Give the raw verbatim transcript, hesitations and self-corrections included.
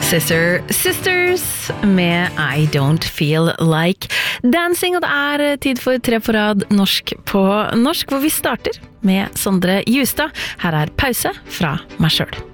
Sister Sisters med I Don't Feel Like Dancing, og det er tid for tre på rad norsk på norsk, hvor vi starter med Sondre Justad. Her er pause fra meg selv.